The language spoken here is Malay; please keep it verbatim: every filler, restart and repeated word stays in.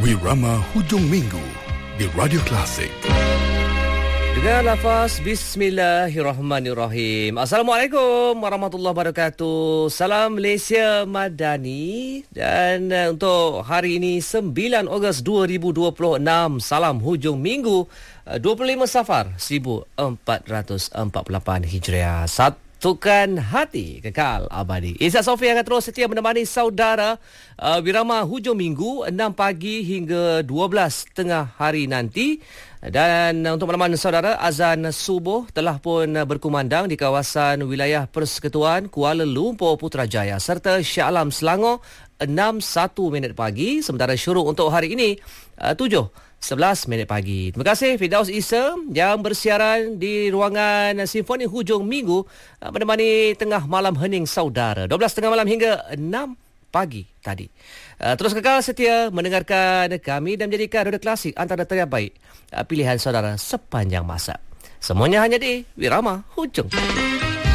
Wirama Hujung Minggu di Radio Klasik. Dengan lafaz Bismillahirrahmanirrahim. Assalamualaikum warahmatullahi wabarakatuh. Salam Malaysia Madani. Dan uh, untuk hari ini sembilan Ogos dua ribu dua puluh enam, salam hujung minggu uh, dua puluh lima Safar seribu empat ratus empat puluh lapan Hijriah. Satukan hati kekal abadi. Izzat Sofi akan terus setia menemani saudara uh, Wirama hujung minggu enam pagi hingga dua belas tengah hari nanti. Dan untuk makluman saudara, azan subuh telah pun berkumandang di kawasan wilayah Persekutuan Kuala Lumpur Putrajaya serta Shah Alam Selangor enam satu minit pagi, sementara syuruk untuk hari ini tujuh sebelas minit pagi. Terima kasih Firdaus Isa yang bersiaran di ruangan Simfoni Hujung Minggu menemani tengah malam hening saudara dua belas tengah malam hingga enam pagi tadi. Uh, terus kekal setia mendengarkan kami dan menjadikan Radio Klasik antara terbaik uh, pilihan saudara sepanjang masa. Semuanya hanya di Wirama Hujung.